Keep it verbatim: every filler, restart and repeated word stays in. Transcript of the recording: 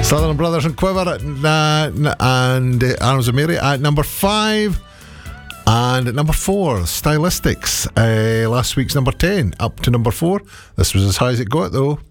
Sutherland Brothers and Quiver at, uh, and uh, Arms of Mary at number five. And at number four, Stylistics. Uh, last week's number ten, up to number four. This was as high as it got, though.